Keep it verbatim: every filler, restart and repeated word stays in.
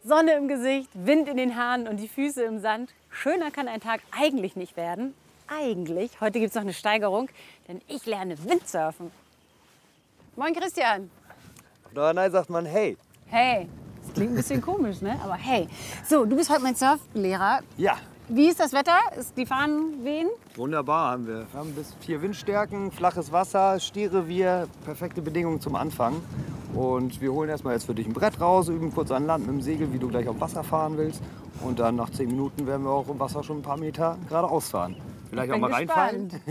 Sonne im Gesicht, Wind in den Haaren und die Füße im Sand. Schöner kann ein Tag eigentlich nicht werden. Eigentlich. Heute gibt es noch eine Steigerung, denn ich lerne Windsurfen. Moin Christian. Auf Norderney sagt man hey. Hey. Das klingt ein bisschen komisch, ne? Aber hey. So, du bist heute mein Surflehrer. Ja. Wie ist das Wetter? Ist die Fahnen wehen? Wunderbar haben wir. Wir haben bis vier Windstärken, flaches Wasser, Stierrevier, perfekte Bedingungen zum Anfang. Und wir holen erstmal jetzt für dich ein Brett raus, üben kurz an Land mit dem Segel, wie du gleich auf Wasser fahren willst. Und dann nach zehn Minuten werden wir auch im Wasser schon ein paar Meter geradeaus fahren. Vielleicht auch mal gespannt. reinfallen.